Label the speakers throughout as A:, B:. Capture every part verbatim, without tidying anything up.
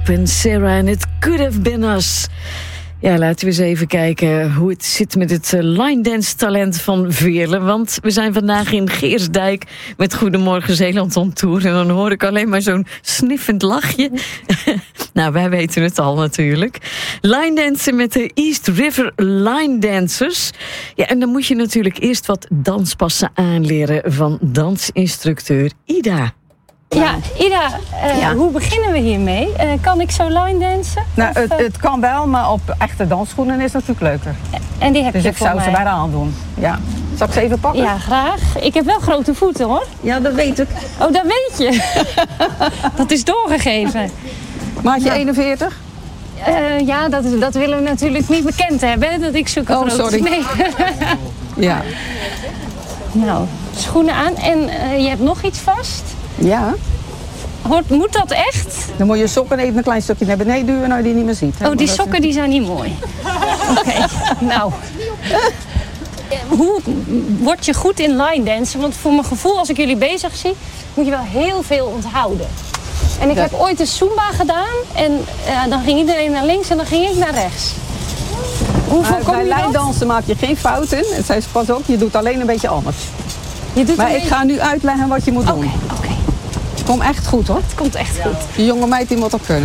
A: En Sarah en It Could Have Been Us. Ja, laten we eens even kijken hoe het zit met het line dance talent van Veerle. Want we zijn vandaag in Geersdijk met Goedemorgen Zeeland on tour. En dan hoor ik alleen maar zo'n sniffend lachje. Nou, wij weten het al natuurlijk. Line dansen met de East River Line Dancers. Ja, en dan moet je natuurlijk eerst wat danspassen aanleren van dansinstructeur Ida.
B: Ja, Ida, uh,
C: Ja.
B: hoe beginnen we hiermee? Uh, kan ik zo line dansen?
C: Nou,
B: Of,
C: het,
B: uh,
C: het kan wel, maar op echte dansschoenen is het natuurlijk leuker.
B: en die heb
C: Dus
B: je
C: ik
B: voor
C: zou ze
B: mij.
C: bijna aandoen. Ja. Zal ik ze even pakken?
B: Ja, graag. Ik heb wel grote voeten, hoor.
C: Ja, dat weet ik.
B: Oh, dat weet je. Dat is doorgegeven.
C: Maatje eenenveertig?
B: Uh, ja, dat, dat willen we natuurlijk niet bekend hebben, hè, dat ik zulke
C: Oh,
B: grote...
C: sorry.
B: Nee.
C: Ja.
B: Nou, schoenen aan. En uh, je hebt nog iets vast.
C: Ja.
B: Hoort, moet dat echt?
C: Dan moet je sokken even een klein stukje naar beneden duwen, nou die niet meer ziet. hè.
B: Oh, die
C: Maar dat-
B: sokken die zijn niet mooi. Oké, nou. Hoe word je goed in line dansen? Want voor mijn gevoel, als ik jullie bezig zie, moet je wel heel veel onthouden. En ik
C: Ja.
B: heb ooit een Zumba gedaan en uh, dan ging iedereen naar links en dan ging ik naar rechts. Hoe
C: Maar
B: voorkom
C: bij
B: je dat?
C: lijndansen maak je geen fouten. Het zei ze pas ook, je doet alleen een beetje anders.
B: Je doet
C: Maar
B: een
C: ik ga nu uitleggen wat je moet
B: beetje-
C: doen.
B: Oké, oké.
C: Kom echt goed hoor.
B: Het komt echt goed.
C: Die jonge meid die moet dat kunnen.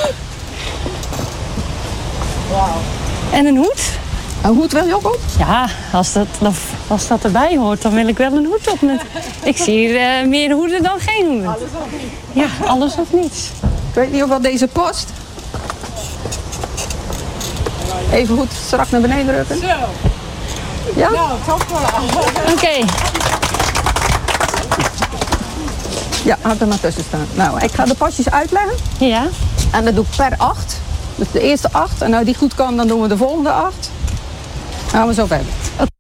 B: En een hoed?
C: Een hoed wil je ook op?
B: Ja, als dat, als dat erbij hoort, dan wil ik wel een hoed op. Met... Ik zie hier uh, meer hoeden dan geen hoeden. Ja, alles of niets.
C: Ik weet niet of wel deze past. Even goed strak naar beneden drukken.
D: Zo.
C: Ja?
D: Nou, top wel.
B: Oké.
C: Ja, had er maar tussen staan. Nou, ik ga de pasjes uitleggen.
B: Ja.
C: En dat doe ik per acht. Dus de eerste acht. En nou die goed kan, dan doen we de volgende acht. Dan gaan we zo verder.